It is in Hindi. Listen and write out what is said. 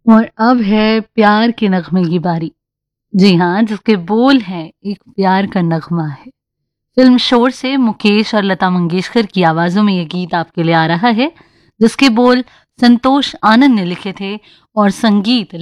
और अब है प्यार के नगमे की बारी। जी हाँ, जिसके बोल हैं एक प्यार का नगमा है। फ़िल्म शोर से मुकेश और लता मंगेशकर की आवाज़ों में ये गीत आपके लिए आ रहा है, जिसके बोल संतोष आनंद ने लिखे थे और संगीत